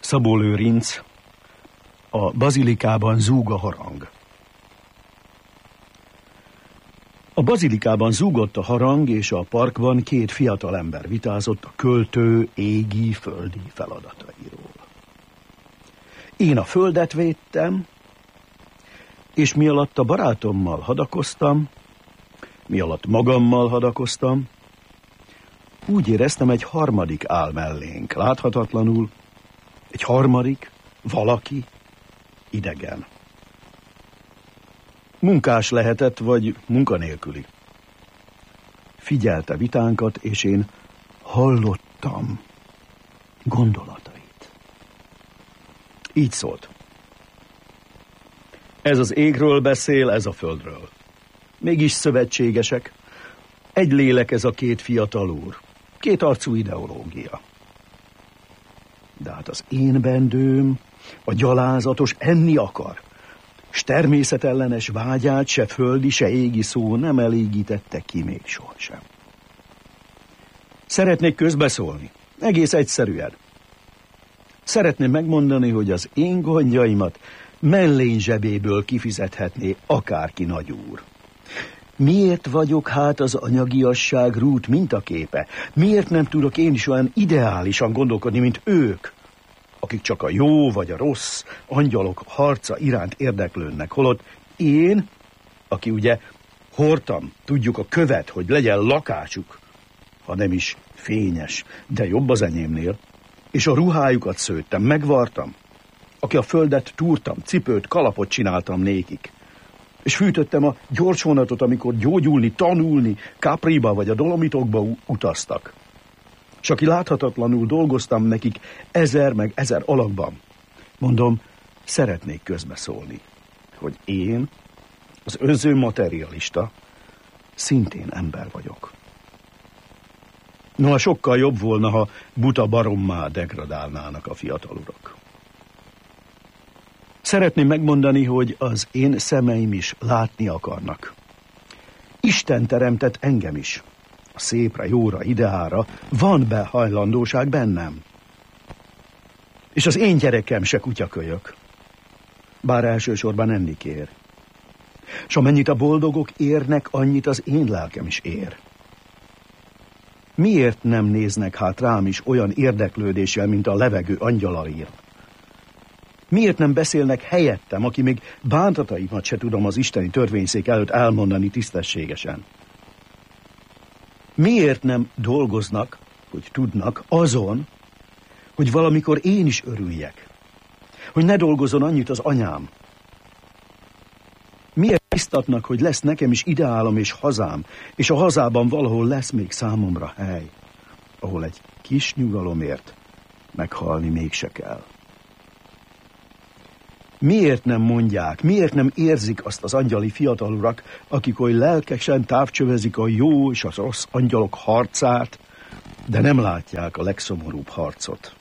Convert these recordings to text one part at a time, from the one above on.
Szabó Lőrinc, a bazilikában zúg a harang. A bazilikában zúgott a harang, és a parkban két fiatal ember vitázott a költő égi, földi feladatairól. Én a földet védtem, és mi alatt a barátommal hadakoztam, mi alatt magammal hadakoztam, úgy éreztem, egy harmadik áll mellénk, láthatatlanul, egy harmadik, valaki, idegen. Munkás lehetett, vagy munkanélküli. Figyelte vitánkat, és én hallottam gondolatait. Így szólt. Ez az égről beszél, ez a földről. Mégis szövetségesek. Egy lélek ez a két fiatal úr. Két arcú ideológia. De hát az én bendőm, a gyalázatos enni akar, s természetellenes vágyát se földi, se égi szó nem elégítette ki még sohasem. Szeretnék közbeszólni, egész egyszerűen. Szeretném megmondani, hogy az én gondjaimat mellény zsebéből kifizethetné akárki nagyúr. Miért vagyok hát az anyagiasság rút mintaképe? Miért nem tudok én is olyan ideálisan gondolkodni, mint ők, akik csak a jó vagy a rossz angyalok harca iránt érdeklődnek, holott én, aki ugye hordtam, tudjuk a követ, hogy legyen lakásuk, ha nem is fényes, de jobb az enyémnél, és a ruhájukat szőttem, megvartam, aki a földet túrtam, cipőt, kalapot csináltam nékik, és fűtöttem a gyorsvonatot, amikor gyógyulni, tanulni, Capriba vagy a Dolomitokba utaztak. És aki láthatatlanul dolgoztam nekik 1000 meg 1000 alakban. Mondom, szeretnék közbeszólni, hogy én, az önző materialista, szintén ember vagyok. Noha sokkal jobb volna, ha buta barommá degradálnának a fiatal urak. Szeretném megmondani, hogy az én szemeim is látni akarnak. Isten teremtett engem is. A szépre, jóra, ideára van behajlandóság bennem. És az én gyerekem se kutyakölyök. Bár elsősorban enni kér. S amennyit a boldogok érnek, annyit az én lelkem is ér. Miért nem néznek hát rám is olyan érdeklődéssel, mint a levegő angyalaira? Miért nem beszélnek helyettem, aki még bántataimat se tudom az isteni törvényszék előtt elmondani tisztességesen? Miért nem dolgoznak, hogy tudnak azon, hogy valamikor én is örüljek? Hogy ne dolgozzon annyit az anyám? Miért biztatnak, hogy lesz nekem is ideálom és hazám, és a hazában valahol lesz még számomra hely, ahol egy kis nyugalomért meghalni mégse kell? Miért nem mondják, miért nem érzik azt az angyali fiatalurak, akik oly lelkesen távcsövezik a jó és a rossz angyalok harcát, de nem látják a legszomorúbb harcot?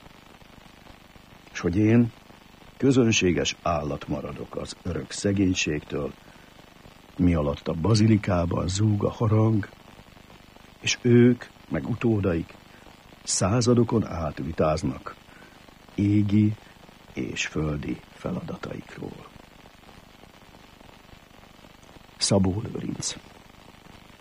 És hogy én közönséges állat maradok az örök szegénységtől, mi alatt a bazilikában zúg a harang, és ők, meg utódaik századokon át vitáznak égi és földi feladataikról. Szabó Lőrinc.